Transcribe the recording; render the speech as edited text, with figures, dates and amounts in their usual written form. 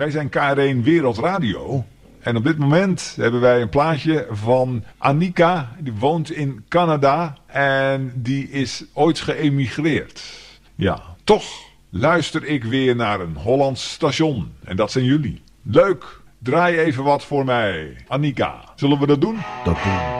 Wij zijn KRN Wereldradio. En op dit moment hebben wij een plaatje van Annika. Die woont in Canada. En die is ooit geëmigreerd. Ja, toch luister ik weer naar een Hollands station. En dat zijn jullie. Leuk. Draai even wat voor mij. Annika, zullen we dat doen? Dat doen we.